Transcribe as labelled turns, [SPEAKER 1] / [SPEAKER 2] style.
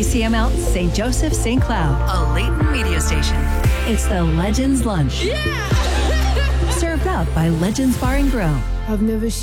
[SPEAKER 1] KCML St. Joseph St. Cloud, a Leighton media station. It's the Legends Lunch. Yeah! Served up by Legends Bar and Grill.
[SPEAKER 2] I've never